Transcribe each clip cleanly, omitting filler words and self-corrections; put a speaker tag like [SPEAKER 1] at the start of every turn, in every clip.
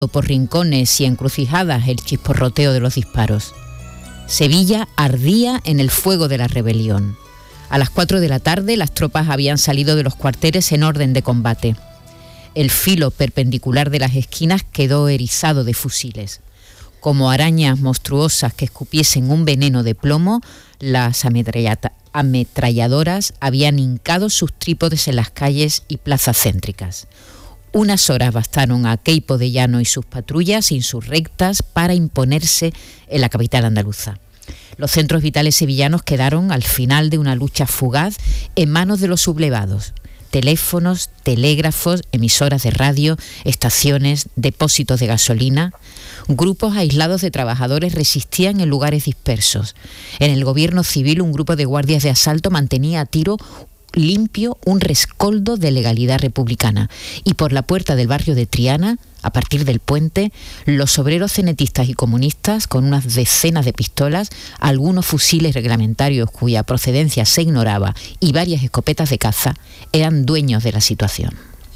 [SPEAKER 1] por rincones y encrucijadas el chisporroteo de los disparos. Sevilla ardía en el fuego de la rebelión. A las 4 de la tarde las tropas habían salido de los cuarteles en orden de combate. El filo perpendicular de las esquinas quedó erizado de fusiles. Como arañas monstruosas que escupiesen un veneno de plomo, las ametralladoras habían hincado sus trípodes en las calles y plazas céntricas. Unas horas bastaron a Queipo de Llano y sus patrullas insurrectas para imponerse en la capital andaluza. Los centros vitales sevillanos quedaron al final de una lucha fugaz en manos de los sublevados. Teléfonos, telégrafos, emisoras de radio, estaciones, depósitos de gasolina. Grupos aislados de trabajadores resistían en lugares dispersos. En el gobierno civil, un grupo de guardias de asalto mantenía a tiro limpio un rescoldo de legalidad republicana. Y por la puerta del barrio de Triana, a partir del puente, los obreros cenetistas y comunistas, con unas decenas de pistolas, algunos fusiles reglamentarios cuya procedencia se ignoraba y varias escopetas de caza, eran dueños de la situación.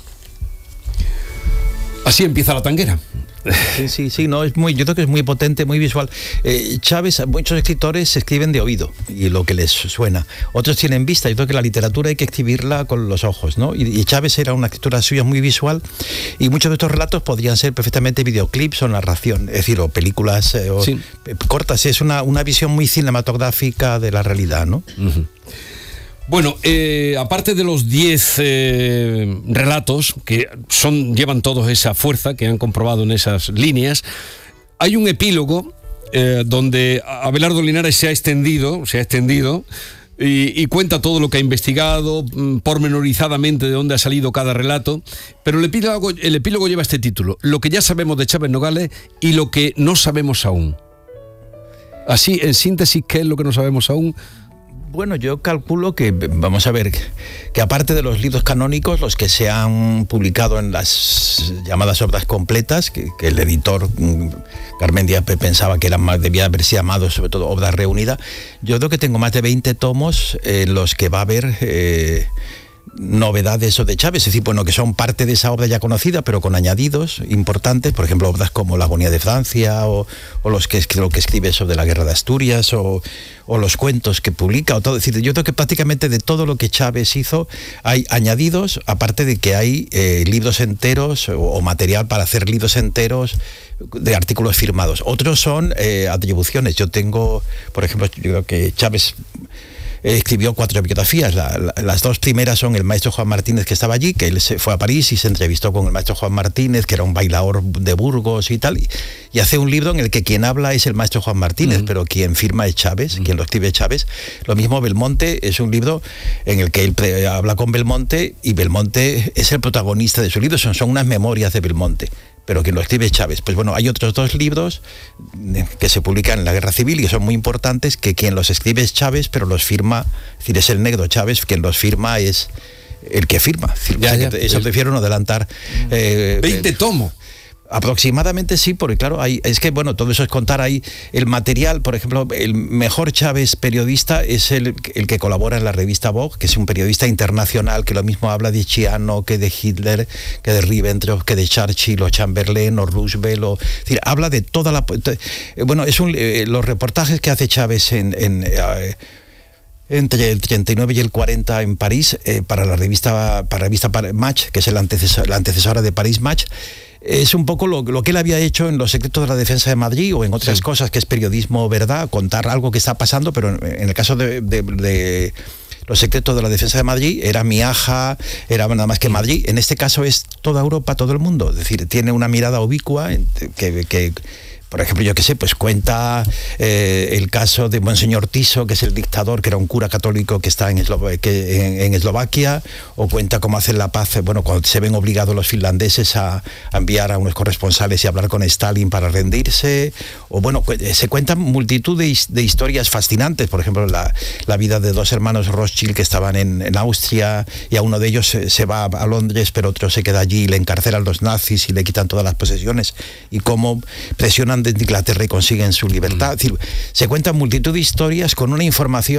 [SPEAKER 2] Así empieza la tanguera.
[SPEAKER 3] Sí, no, yo creo que es muy potente, muy visual. Chávez, muchos escritores escriben de oído y lo que les suena. Otros tienen vista. Yo creo que la literatura hay que escribirla con los ojos, ¿no? Y Chávez era una escritura suya muy visual y muchos de estos relatos podrían ser perfectamente videoclips o narración, es decir, o películas cortas. Es una visión muy cinematográfica de la realidad, ¿no? Uh-huh.
[SPEAKER 2] Bueno, aparte de los 10 relatos que llevan todos esa fuerza que han comprobado en esas líneas, hay un epílogo donde Abelardo Linares se ha extendido y cuenta todo lo que ha investigado, pormenorizadamente de dónde ha salido cada relato, pero el epílogo lleva este título: Lo que ya sabemos de Chávez Nogales y lo que no sabemos aún. Así, en síntesis, ¿qué es lo que no sabemos aún?
[SPEAKER 3] Bueno, yo calculo que, vamos a ver, que aparte de los libros canónicos, los que se han publicado en las llamadas obras completas, que el editor Carmen Díaz pensaba que debía haberse llamado sobre todo obras reunidas, yo creo que tengo más de 20 tomos en los que va a haber novedades de Chávez, es decir, bueno, que son parte de esa obra ya conocida, pero con añadidos importantes, por ejemplo, obras como La agonía de Francia, o lo que escribe sobre la guerra de Asturias, o los cuentos que publica, o todo. Es decir, yo creo que prácticamente de todo lo que Chávez hizo hay añadidos, aparte de que hay libros enteros o material para hacer libros enteros de artículos firmados. Otros son atribuciones. Yo tengo, por ejemplo, yo creo que Chávez escribió 4 biografías. Las 2 primeras son el maestro Juan Martínez, que estaba allí, que él se fue a París y se entrevistó con el maestro Juan Martínez, que era un bailaor de Burgos y tal, y hace un libro en el que quien habla es el maestro Juan Martínez, pero quien firma es Chávez, quien lo escribe es Chávez. Lo mismo Belmonte, es un libro en el que él habla con Belmonte, y Belmonte es el protagonista de su libro, son unas memorias de Belmonte, pero quien lo escribe es Chávez. Pues bueno, hay otros 2 libros que se publican en la Guerra Civil y que son muy importantes, que quien los escribe es Chávez, pero los firma, es decir, es el negro Chávez, quien los firma es el que firma. Eso prefiero no adelantar.
[SPEAKER 2] 20 tomos.
[SPEAKER 3] Aproximadamente sí, porque claro, es que bueno, todo eso es contar ahí el material. Por ejemplo, el mejor Chávez periodista es el que colabora en la revista Vogue, que es un periodista internacional que lo mismo habla de Chiano que de Hitler, que de Ribbentrop, que de Churchill o Chamberlain o Roosevelt, es decir, habla de toda la... Bueno, los reportajes que hace Chávez entre el 39 y el 40 en París, para la revista Match, que es la antecesora de París Match, es un poco lo que él había hecho en Los secretos de la defensa de Madrid, o en otras cosas, que es periodismo, ¿verdad? Contar algo que está pasando, pero en el caso de Los secretos de la defensa de Madrid, era Miaja, era nada más que Madrid. En este caso es toda Europa, todo el mundo. Es decir, tiene una mirada ubicua que por ejemplo, yo qué sé, pues cuenta el caso de Monseñor Tiso, que es el dictador, que era un cura católico que está en Eslovaquia, o cuenta cómo hacen la paz, bueno, cuando se ven obligados los finlandeses a enviar a unos corresponsales y hablar con Stalin para rendirse, o bueno, se cuentan multitud de historias fascinantes. Por ejemplo, la vida de 2 hermanos Rothschild que estaban en Austria, y a uno de ellos se va a Londres, pero otro se queda allí y le encarcelan los nazis y le quitan todas las posesiones, y cómo presionan de Inglaterra y consiguen su libertad. Es decir, se cuentan multitud de historias con una información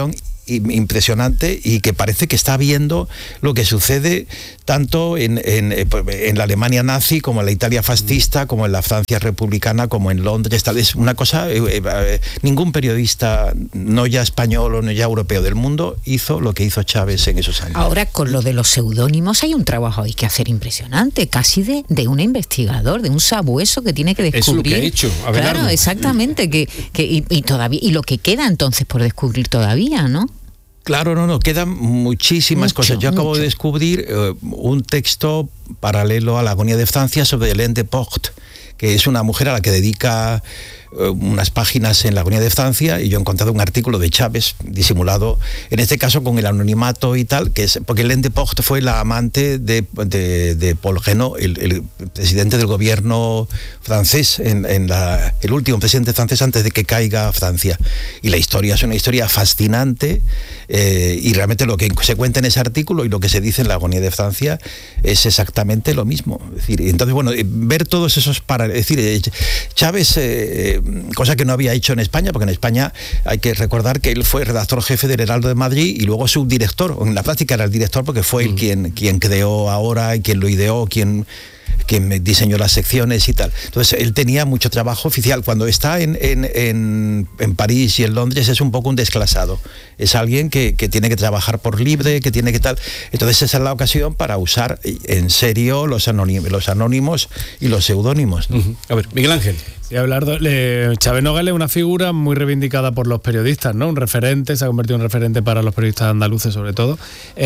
[SPEAKER 3] impresionante y que parece que está viendo lo que sucede tanto en la Alemania nazi como en la Italia fascista, como en la Francia republicana, como en Londres. Tal es una cosa, ningún periodista, no ya español o no ya europeo del mundo, hizo lo que hizo Chávez en esos años.
[SPEAKER 1] Ahora, con lo de los seudónimos hay un trabajo ahí que hacer impresionante, casi de un investigador, de un sabueso que tiene que descubrir.
[SPEAKER 2] Es lo que ha hecho Abelardo.
[SPEAKER 1] Claro, exactamente, y todavía, y lo que queda entonces por descubrir todavía, ¿no?
[SPEAKER 3] Claro, no, quedan muchísimas cosas. Yo acabo de descubrir un texto paralelo a La agonía de Francia sobre Hélène de Portes, que es una mujer a la que dedica unas páginas en La agonía de Francia, y yo he encontrado un artículo de Chávez disimulado, en este caso con el anonimato y tal, que es porque Hélène de Portes fue la amante de Paul Reynaud, el presidente del gobierno francés, el último presidente francés antes de que caiga Francia. Y la historia es una historia fascinante, y realmente lo que se cuenta en ese artículo y lo que se dice en La agonía de Francia es exactamente lo mismo. Es decir, entonces, bueno, ver todos esos es decir, Chávez, cosa que no había hecho en España, porque en España hay que recordar que él fue redactor jefe del Heraldo de Madrid y luego subdirector. En la práctica era el director porque fue él quien creó Ahora y quien lo ideó, quien diseñó las secciones y tal. Entonces él tenía mucho trabajo oficial. Cuando está en París y en Londres es un poco un desclasado. Es alguien que tiene que trabajar por libre, que tiene que tal. Entonces esa es la ocasión para usar en serio los anónimos y los seudónimos, ¿no?
[SPEAKER 2] A ver, Miguel Ángel.
[SPEAKER 4] Sí, Abelardo, Chávez Nogales es una figura muy reivindicada por los periodistas, ¿no? Un referente, se ha convertido en un referente para los periodistas andaluces sobre todo.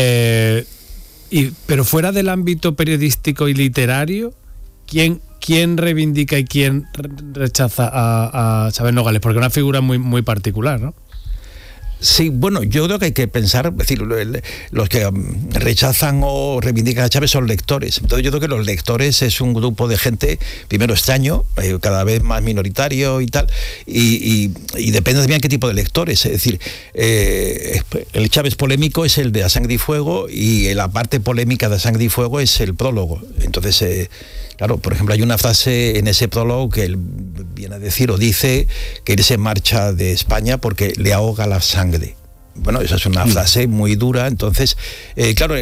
[SPEAKER 4] Pero fuera del ámbito periodístico y literario, ¿quién reivindica y quién rechaza a Chávez Nogales? Porque es una figura muy, muy particular, ¿no?
[SPEAKER 3] Sí, bueno, yo creo que hay que pensar, es decir, los que rechazan o reivindican a Chávez son lectores. Entonces yo creo que los lectores es un grupo de gente, primero extraño, cada vez más minoritario y tal, y depende también de qué tipo de lectores. Es decir, el Chávez polémico es el de A Sangre y Fuego, y la parte polémica de A Sangre y Fuego es el prólogo. Entonces, claro, por ejemplo, hay una frase en ese prólogo que él viene a decir o dice que él se marcha de España porque le ahoga la sangre. Bueno, esa es una frase muy dura. Entonces, claro,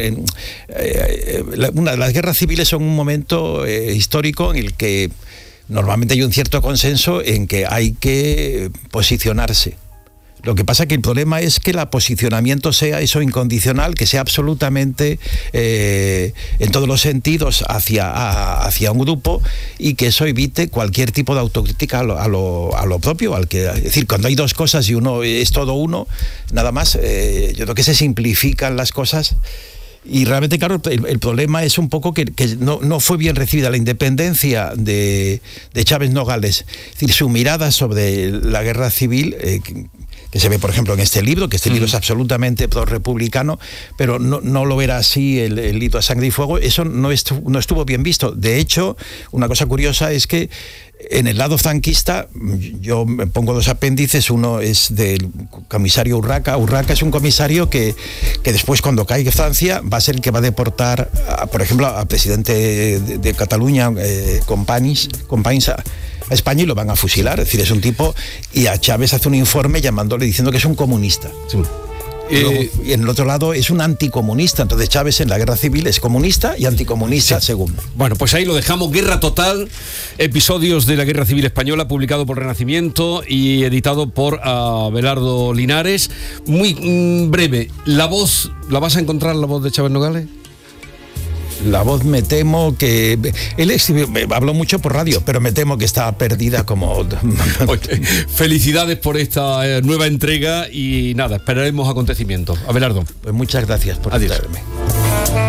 [SPEAKER 3] las guerras civiles son un momento histórico en el que normalmente hay un cierto consenso en que hay que posicionarse. Lo que pasa que el problema es que el posicionamiento sea eso incondicional, que sea absolutamente en todos los sentidos hacia un grupo, y que eso evite cualquier tipo de autocrítica a lo propio. Es decir, cuando hay dos cosas y uno es todo uno, nada más, yo creo que se simplifican las cosas. Y realmente, claro, el problema es un poco que no fue bien recibida la independencia de Chávez Nogales. Es decir, su mirada sobre la guerra civil, que se ve, por ejemplo, en este libro, que este libro es absolutamente pro-republicano, pero no lo era así el libro A Sangre y Fuego. Eso no estuvo bien visto. De hecho, una cosa curiosa es que en el lado franquista, yo me pongo dos apéndices. Uno es del comisario Urraca. Urraca es un comisario que después, cuando caiga Francia, va a ser el que va a deportar, por ejemplo, al presidente de Cataluña, Companys, a España, y lo van a fusilar. Es decir, es un tipo, y a Chávez hace un informe llamándole, diciendo que es un comunista. Sí. Y en el otro lado es un anticomunista. Entonces Chávez en la guerra civil es comunista y anticomunista, sí, según.
[SPEAKER 2] Bueno, pues ahí lo dejamos. Guerra Total, episodios de la Guerra Civil Española, publicado por Renacimiento y editado por Abelardo Linares. Muy breve, ¿la voz, la vas a encontrar, la voz de Chávez Nogales?
[SPEAKER 3] La voz, me temo que... Él habló mucho por radio, pero me temo que está perdida como...
[SPEAKER 2] Oye, felicidades por esta nueva entrega y nada, esperaremos acontecimientos. Abelardo.
[SPEAKER 3] Pues muchas gracias por invitarme.